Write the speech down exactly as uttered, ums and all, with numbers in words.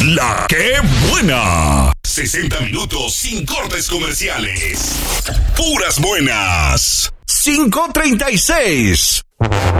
La que buena. sesenta minutos sin cortes comerciales. Puras buenas. cinco treinta y seis.